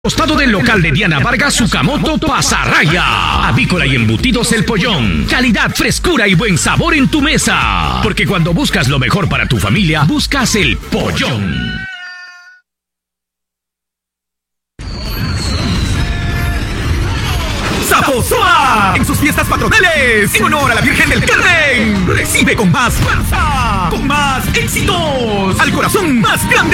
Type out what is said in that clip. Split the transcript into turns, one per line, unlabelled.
Costado del local de Diana Vargas, Sukamoto Pasaraya. Avícola y embutidos El Pollón. Calidad, frescura y buen sabor en tu mesa. Porque cuando buscas lo mejor para tu familia, buscas El Pollón.
¡Zaposoa! En sus fiestas patronales, en honor a la Virgen del Carmen, recibe con más fuerza, con más éxitos, al corazón más grande